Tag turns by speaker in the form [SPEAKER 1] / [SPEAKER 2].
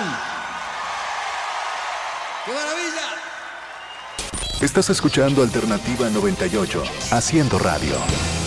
[SPEAKER 1] ¡Qué maravilla!
[SPEAKER 2] Estás escuchando Alternativa 98, haciendo radio.